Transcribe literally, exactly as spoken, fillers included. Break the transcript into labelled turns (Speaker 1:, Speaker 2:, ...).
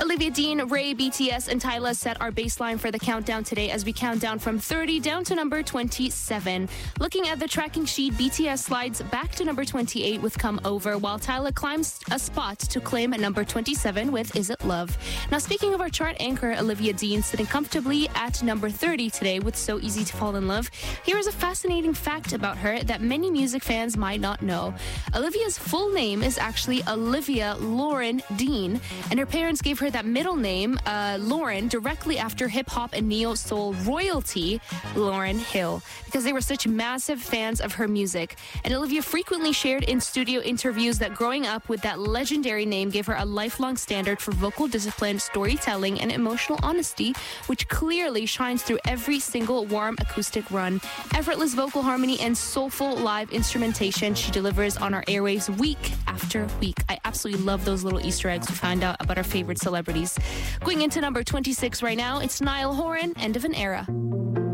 Speaker 1: Olivia Dean, Ray, B T S, and Tyla set our baseline for the countdown today as we count down from thirty down to number twenty-seven. Looking at the tracking sheet, B T S slides back to number twenty-eight with Come Over, while Tyla climbs a spot to claim number twenty-seven with Is It Love. Now, speaking of our chart anchor, Olivia Dean, sitting comfortably at number thirty today with So Easy to Fall in Love. Here is a fascinating fact about her that many music fans might not know. Olivia's full name is actually Olivia Lauren Dean, and her parents gave her that middle name, uh, Lauren, directly after hip-hop and neo-soul royalty, Lauryn Hill, because they were such massive fans of her music. And Olivia frequently shared in studio interviews that growing up with that legendary name gave her a lifelong standard for vocal discipline, storytelling, and emotional honesty, which clearly shines through every single warm acoustic run. Effortless vocal harmony and soulful live instrumentation she delivers on our airwaves week after week. I absolutely love those little Easter eggs we find out about our favorite celebrities. Going into number twenty-six right now, it's Niall Horan, End of an Era.